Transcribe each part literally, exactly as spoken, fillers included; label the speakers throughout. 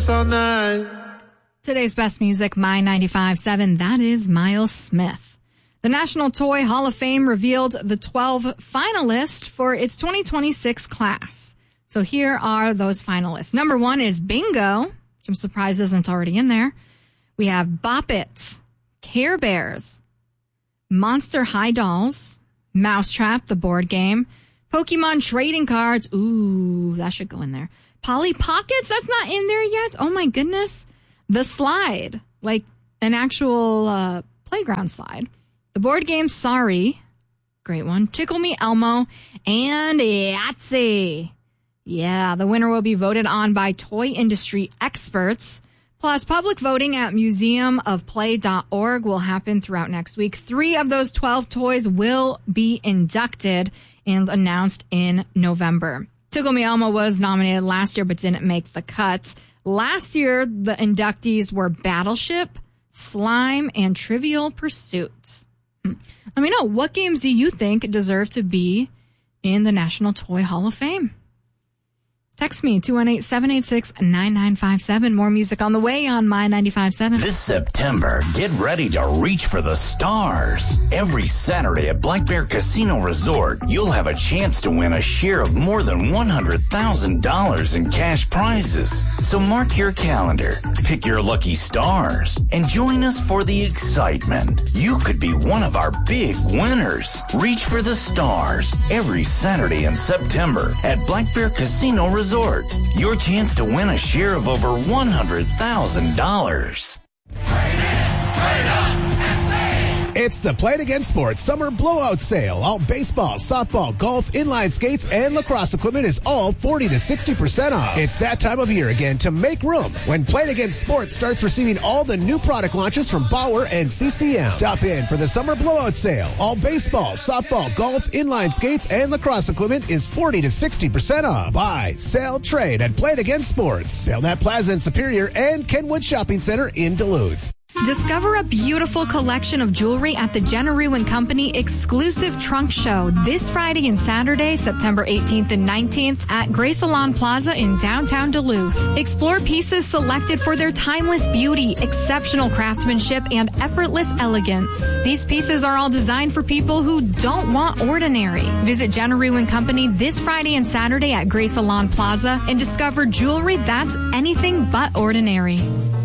Speaker 1: dance all night.
Speaker 2: Today's best music, My ninety-five point seven, that is Miles Smith. The National Toy Hall of Fame revealed the twelve finalists for its twenty twenty-six class. So here are those finalists. Number one is Bingo, which I'm surprised isn't already in there. We have Bop It, Care Bears, Monster High Dolls, Mousetrap, the board game, Pokemon trading cards. Ooh, that should go in there. Polly Pockets, that's not in there yet. Oh my goodness. The Slide, like an actual uh, playground slide. The board game Sorry, great one. Tickle Me Elmo, and Yahtzee. Yeah, the winner will be voted on by toy industry experts. Plus, public voting at museum of play dot org will happen throughout next week. Three of those twelve toys will be inducted and announced in November. Tickle Me Elmo was nominated last year but didn't make the cut. Last year, the inductees were Battleship, Slime, and Trivial Pursuit. Let me know, what games do you think deserve to be in the National Toy Hall of Fame? Text me, two one eight, seven eight six, nine nine five seven. More music on the way on My ninety-five point seven.
Speaker 3: This September, get ready to reach for the stars. Every Saturday at Black Bear Casino Resort, you'll have a chance to win a share of more than one hundred thousand dollars in cash prizes. So mark your calendar, pick your lucky stars, and join us for the excitement. You could be one of our big winners. Reach for the stars every Saturday in September at Black Bear Casino Resort. Resort. Your chance to win a share of over one hundred thousand dollars.
Speaker 4: Trade in, trade up, and save.
Speaker 5: It's the Play It Again Sports Summer Blowout Sale. All baseball, softball, golf, inline skates, and lacrosse equipment is all forty to sixty percent off. It's that time of year again to make room when Play It Again Sports starts receiving all the new product launches from Bauer and C C M. Stop in for the Summer Blowout Sale. All baseball, softball, golf, inline skates, and lacrosse equipment is forty to sixty percent off. Buy, sell, trade at Play It Again Sports. Salnat Plaza in Superior and Kenwood Shopping Center in Duluth.
Speaker 2: Discover a beautiful collection of jewelry at the Jenna Rue and Company exclusive trunk show this Friday and Saturday, September eighteenth and nineteenth at Grace Salon Plaza in downtown Duluth. Explore pieces selected for their timeless beauty, exceptional craftsmanship, and effortless elegance. These pieces are all designed for people who don't want ordinary. Visit Jenna Rue and Company this Friday and Saturday at Grace Salon Plaza and discover jewelry that's anything but ordinary.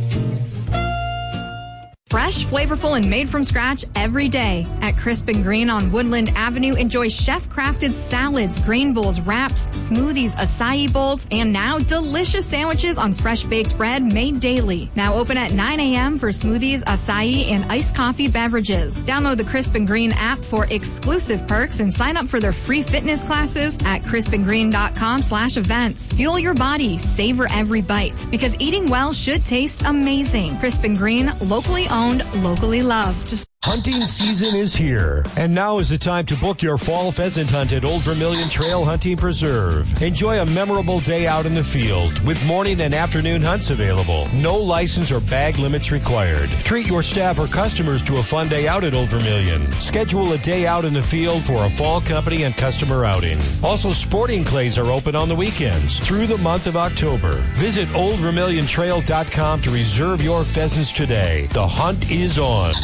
Speaker 2: Fresh, flavorful, and made from scratch every day. At Crisp and Green on Woodland Avenue, enjoy chef-crafted salads, grain bowls, wraps, smoothies, acai bowls, and now delicious sandwiches on fresh-baked bread made daily. Now open at nine a.m. for smoothies, acai, and iced coffee beverages. Download the Crisp and Green app for exclusive perks and sign up for their free fitness classes at crispandgreen.com slash events. Fuel your body, savor every bite, because eating well should taste amazing. Crisp and Green, locally owned, locally loved.
Speaker 6: Hunting season is here, and now is the time to book your fall pheasant hunt at Old Vermilion Trail Hunting Preserve. Enjoy a memorable day out in the field with morning and afternoon hunts available. No license or bag limits required. Treat your staff or customers to a fun day out at Old Vermilion. Schedule a day out in the field for a fall company and customer outing. Also, sporting clays are open on the weekends through the month of October. Visit old vermilion trail dot com to reserve your pheasants today. The hunt is on.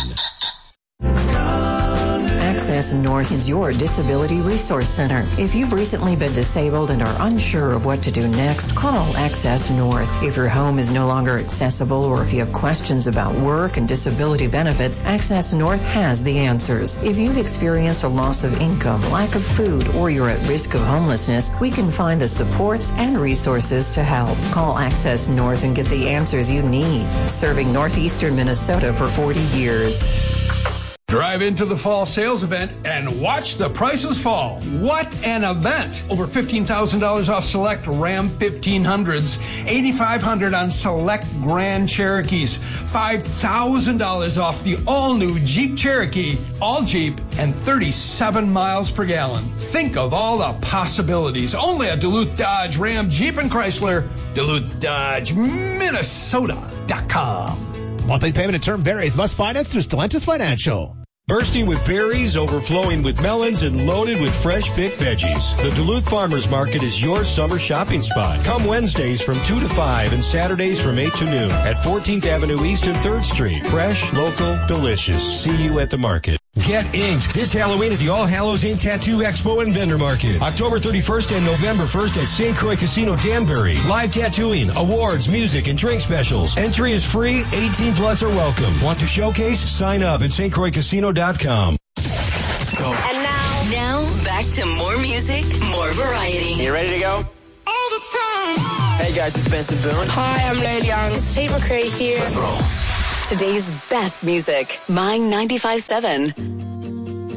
Speaker 7: Access North is your disability resource center. If you've recently been disabled and are unsure of what to do next, call Access North. If your home is no longer accessible or if you have questions about work and disability benefits, Access North has the answers. If you've experienced a loss of income, lack of food, or you're at risk of homelessness, we can find the supports and resources to help. Call Access North and get the answers you need. Serving northeastern Minnesota for forty years.
Speaker 8: Drive into the fall sales event and watch the prices fall. What an event! Over fifteen thousand dollars off select Ram fifteen hundreds, eighty-five hundred dollars on select Grand Cherokees, five thousand dollars off the all-new Jeep Cherokee, all Jeep, and thirty-seven miles per gallon. Think of all the possibilities. Only at Duluth Dodge, Ram, Jeep, and Chrysler. Duluth Dodge, Minnesota dot com.
Speaker 5: Monthly payment and term varies. Must finance through Stellantis Financial.
Speaker 6: Bursting with berries, overflowing with melons, and loaded with fresh picked veggies. The Duluth Farmers Market is your summer shopping spot. Come Wednesdays from two to five and Saturdays from eight to noon at fourteenth Avenue East and third Street. Fresh, local, delicious. See you at the market. Get inked this Halloween at the All Hallows Ink Tattoo Expo and Vendor Market. October thirty-first and November first at Saint Croix Casino Danbury. Live tattooing, awards, music, and drink specials. Entry is free. eighteen plus are welcome. Want to showcase? Sign up at S T Croix Casino dot com.
Speaker 1: And now, now back to more music, more variety.
Speaker 9: You ready to go?
Speaker 1: All the time.
Speaker 9: Hey guys, it's Benson Boone.
Speaker 10: Hi, I'm Lady Young. It's Tate McRae here.
Speaker 1: Today's best music, My ninety-five point seven.